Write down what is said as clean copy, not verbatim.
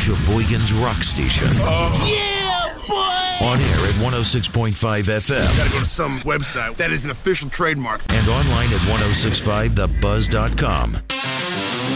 Sheboygan's rock station. Yeah, boy! On air at 106.5 FM. Gotta go to some website that is an official trademark. And online at 1065thebuzz.com.